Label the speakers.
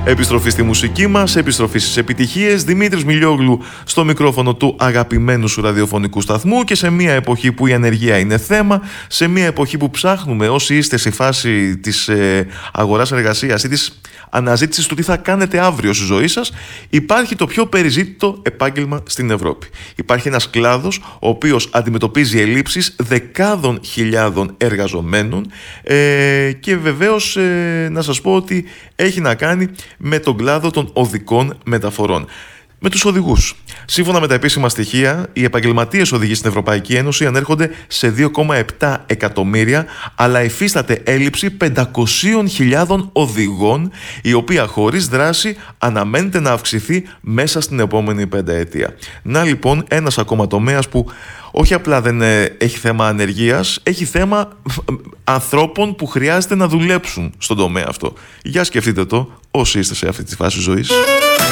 Speaker 1: Επιστροφή στη μουσική μας, επιστροφή στις επιτυχίες. Δημήτρης Μιλιόγλου στο μικρόφωνο του αγαπημένου σου ραδιοφωνικού σταθμού, και σε μια εποχή που η ανεργία είναι θέμα, σε μια εποχή που ψάχνουμε, όσοι είστε στη φάση της αγοράς εργασίας ή της αναζήτησης του τι θα κάνετε αύριο στη ζωή σας, υπάρχει το πιο περιζήτητο επάγγελμα στην Ευρώπη. Υπάρχει ένας κλάδος ο οποίος αντιμετωπίζει ελλείψεις δεκάδων χιλιάδων εργαζομένων, και βεβαίως να σας πω ότι έχει να κάνει με τον κλάδο των οδικών μεταφορών. Με τους οδηγούς. Σύμφωνα με τα επίσημα στοιχεία, οι επαγγελματίες οδηγοί στην Ευρωπαϊκή Ένωση ανέρχονται σε 2,7 εκατομμύρια, αλλά υφίσταται έλλειψη 500.000 οδηγών, η οποία χωρίς δράση αναμένεται να αυξηθεί μέσα στην επόμενη πενταετία. Να λοιπόν ένας ακόμα τομέας που όχι απλά δεν έχει θέμα ανεργίας, έχει θέμα ανθρώπων που χρειάζεται να δουλέψουν στον τομέα αυτό. Για σκεφτείτε το όσοι είστε σε αυτή τη φάση ζωής.